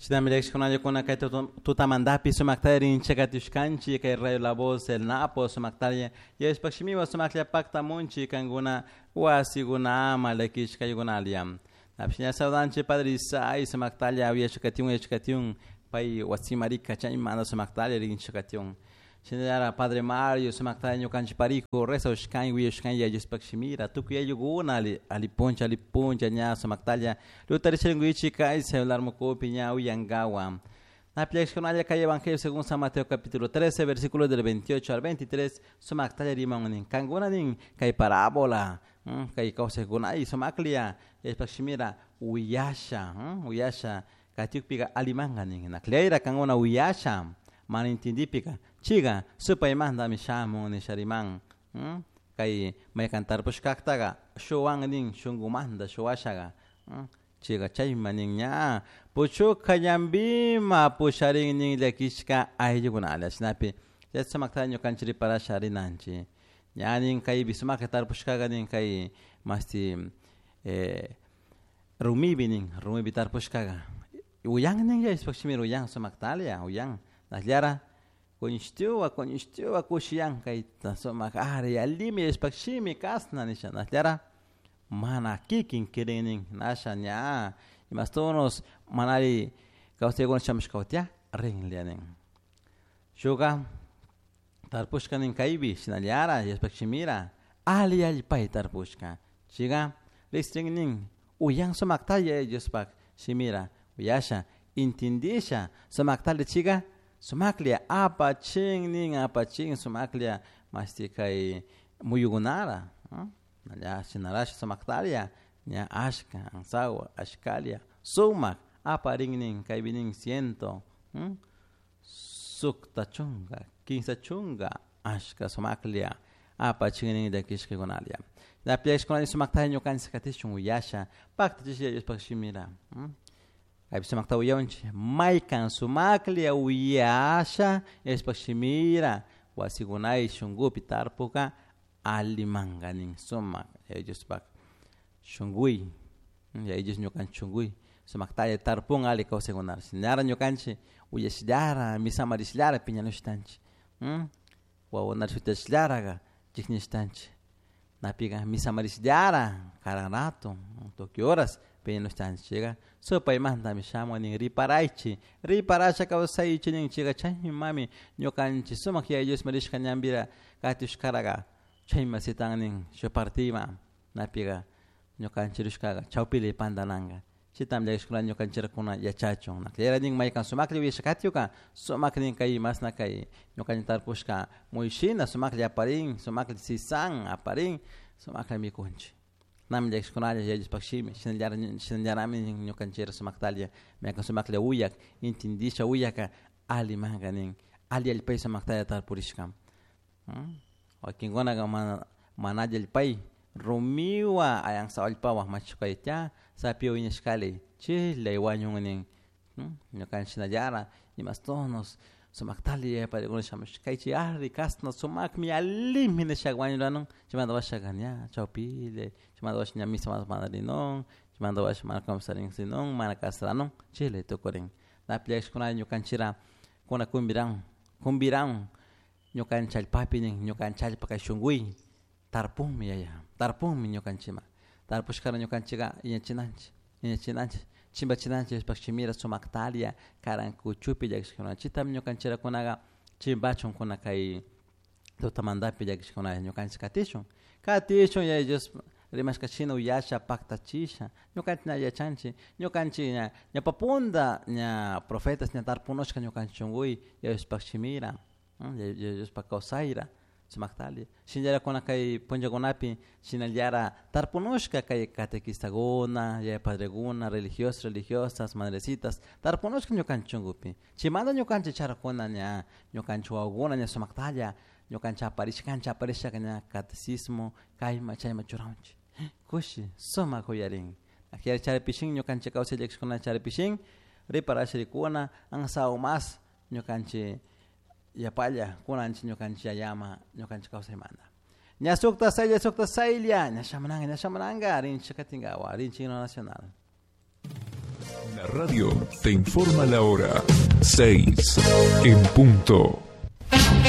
Sinamilek kuna kuna kay tutamandapi sumaktarin chekatushkanchi kay rayo la voz el napo sumaktaria yes pakshimiwa sumaklia pakta munchi kanguna wasi guna malekish kay guna liam napshinya saudanchi padre sai sumaktalia awiya chekatiun pai wasimarika chay manda sumaktalia rin chekatiun Shinara Padre Mario sumaktalia kanchi pariko resa ushkan wi ushkan ya yes pakshimira tuku ya guna ali poncha nya sumaktalia lutarishenguichi kai celular mokopi nya uyangawa na plexionalia kai evangelio según San Mateo capítulo 13 versículos del 28 al 23 sumaktalia rimanin kanguna nin kai parábola kai causa guna y sumaklia es pakshimira uyasha katikpiga alimanganin na kleira kanguna uyasha manintindipika chiga supay manda mi shamo ni sharimang kay may kantar pushkaktaga showang ning shungumanda showashaga chiga chay maning nya pucho kayambi ma pusharing ning lekishka ay juguna ala snapi jet samaktanyo kanchiri para sharinanchi nyaning kay bisuma katar pushkaga ning kay masti rumi bitar pushkaga uyang ning ya ispakshimir uyang samaktalia uyang Nagliara konishtiwa kushiyan kay tasomak alimi espakshimi kasna nisha nagliara mana kikin kirenin nasha nya imastonos manali kaustegon shamshkautia ringlianin shuga tarpushkanin kaybi sinagliara espakshimira ali pay tarpushka chiga listingnin uyang somaktaya espak shimira uyasha intindisha somaktale chiga Sumaklia apaching sumaklia mastikai muyugunara ya sinarash sumaktalia nya ashka ansawa ashkalia sumak aparingning kaibining siento sukta chunga kinsa chunga ashka sumaklia apaching de kishke gonalia la plex con sumaktalia kan sakatishun uyasha pakta jisya pakshimira Ay sumakta uyonchi maikan sumaklia uyasha espashimira wasigunai shungu pitarpuka alimanganin sumak ellos pak shungui ya ellos nyokan shungui sumakta tarpung ali kausegunar sinara nyokanchi uyashdara misamarishdara piñanushtanchi wawonar shutashdara jiknishtanchi napiga misamarishdara karanato toki horas piñanushtanchi chega Sopa imanda mi shamo ni riparacha kausaichi ni chiga chay mami nyokanchi sumak ya ellos marishka nyambira katushkaraga chay masitang ning shopartima napiga nyokanchi rushkaga chaupili pandananga chitam ya escuela nyokanchi kuna ya chacho naklera ning maikan sumak li shakatiuka sumak ning kai mas na kai nyokanchi tarpushka muishina sumak li aparing sumak li sisang aparing sumak li mikunchi Nam ya escuela ya pakshimi shinjara mi nyokanchira sumaktalia me kan sumakle uyak intindisha uyaka ali manganin ali el pay sumaktalia tar purishkam o kingona ga manaje el pay rumiwa ayang sa alpawa machkaitya sa pio ineskale chile wanyungnin nyokanchina yara imastonos sumaktalia para gona shamish kaichi kasna sumak mi alim hine shagwanyo chimanda washaganya chaupile chimanda washnya misma manarinon chimanda wash markam saring sinon manakasranon chile to koring na plex kuna nyokanchira kuna kumbirang nyokanchal papining nyokanchal pakashungui tarpum mi nyokanchima tarpushkara nyokanchiga inyachinanchi chimba chinanchi pakshimira sumaktalia karanku chupi jakshkuna chitam nyokanchira kunaga chimbachon kuna kai totamandapi jakshkuna nyokanchi katishon ya ellos rimashkachina uyasha pakta chisha nyokanchi na yachanchi nyokanchi nya papunda nya profetas nya tarpunoshka nyokanchungui ya pakshimira ya pakausaira sumaktalia shinjara kuna kai ponjagonapi shinalyara tarpunoshka kai catequistagona ya padreguna religiosas madrecitas tarpunoshka nyokanchungupi chimanda nyokanchi charakona nya nyokanchuaguna nya sumaktalia nyokancha aparishka nya catecismo kai machay machuranchi kushi soma koyaring akyar charapishin nyokanchi kausa lekshkona charapishin reparashirikuna ang sao mas nyokanchi yapalla kunanchi nyokanchi yama nyokanchi kausemanda nya sukta saylia nya shamananga rinchi katingawa rinchi nacional La radio te informa la hora. 6 en punto.